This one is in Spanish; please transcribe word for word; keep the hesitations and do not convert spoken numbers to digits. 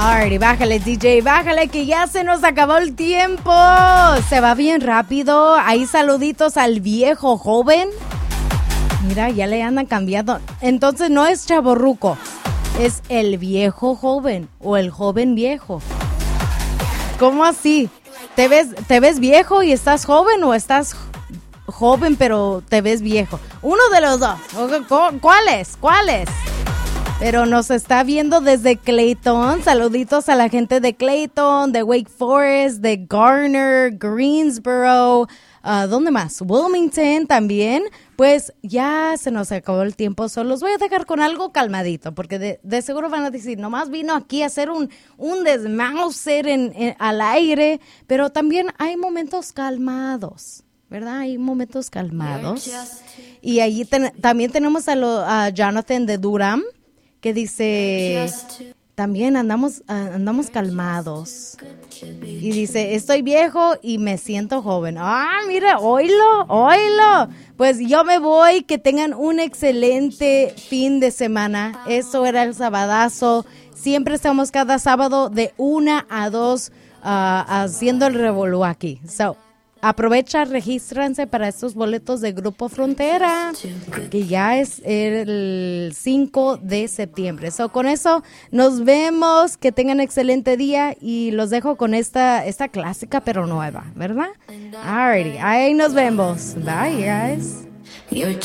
Alrighty, bájale D J, bájale que ya se nos acabó el tiempo. Se va bien rápido. Ahí saluditos al viejo joven. Mira, ya le andan cambiando. Entonces no es chavorruco, es el viejo joven o el joven viejo. ¿Cómo así? ¿Te ves, te ves viejo y estás joven o estás joven pero te ves viejo? Uno de los dos. ¿Cuál es? ¿Cuál es? Pero nos está viendo desde Clayton. Saluditos a la gente de Clayton, de Wake Forest, de Garner, Greensboro. Uh, ¿Dónde más? Wilmington también. Pues ya se nos acabó el tiempo. Solo los voy a dejar con algo calmadito. Porque de, de seguro van a decir, nomás vino aquí a hacer un, un desmauser en, en, al aire. Pero también hay momentos calmados, ¿verdad? Hay momentos calmados. Y allí ten, también tenemos a, lo, a Jonathan de Durham, que dice, también andamos, andamos calmados. Y dice, estoy viejo y me siento joven. Ah, mira, oílo, oílo. Pues yo me voy, que tengan un excelente fin de semana. Eso era el sabadazo. Siempre estamos cada sábado de una a dos uh, haciendo el revolú aquí. So, aprovecha, regístrense para estos boletos de Grupo Frontera, que ya es el cinco de septiembre. So, con eso nos vemos, que tengan excelente día y los dejo con esta, esta clásica pero nueva, ¿verdad? Alrighty, ahí nos vemos. Bye, guys.